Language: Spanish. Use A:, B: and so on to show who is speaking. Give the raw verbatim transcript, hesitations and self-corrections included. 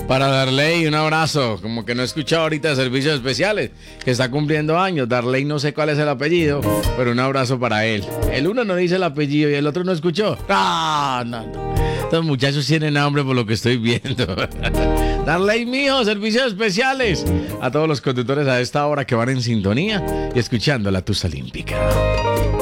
A: Para Darley, un abrazo. Como que no he escuchado ahorita de servicios especiales, que está cumpliendo años. Darley, no sé cuál es el apellido, pero un abrazo para él. El uno no dice el apellido y el otro no escuchó. No, no, no. Estos muchachos tienen hambre por lo que estoy viendo. Darley, mijo, servicios especiales. A todos los conductores a esta hora que van en sintonía y escuchando la Tusa Olímpica.